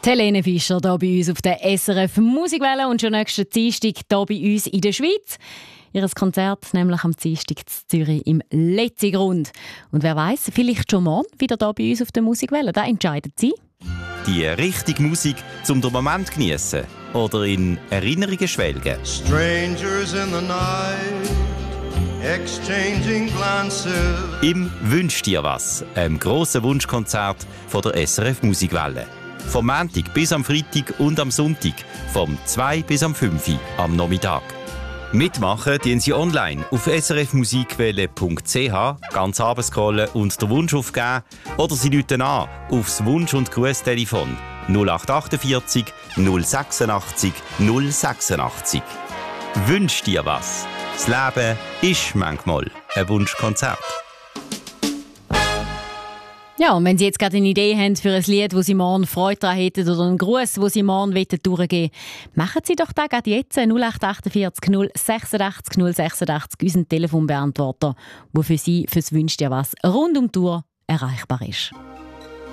Helene Fischer hier bei uns auf der SRF Musikwelle und schon nächsten Dienstag hier bei uns in der Schweiz. Ihr Konzert nämlich am Dienstag in Zürich im Letzigrund. Und wer weiß, vielleicht schon morgen wieder hier bei uns auf der Musikwelle. Da entscheidet sie. Die richtige Musik zum den Moment geniessen oder in Erinnerungen schwelgen. Strangers in the night, exchanging glances. Im «Wünsch dir was», einem grossen Wunschkonzert von der SRF Musikwelle. Vom Montag bis am Freitag und am Sonntag, vom 2 bis am 5 Uhr am Nachmittag. Mitmachen können Sie online auf srfmusikwelle.ch, ganz runterscrollen und den Wunsch aufgeben oder Sie rufen an aufs Wunsch- und Grußtelefon 0848 086 086. Wünsch dir was. Das Leben ist manchmal ein Wunschkonzert. Ja, und wenn Sie jetzt gerade eine Idee haben für ein Lied, wo Sie morgen Freude daran hätten oder einen Gruß, wo Sie morgen durchgeben wollen, machen Sie doch das gerade jetzt 0848 086 086, unseren Telefonbeantworter, der für Sie fürs Wünsch dir was rund um die Uhr erreichbar ist.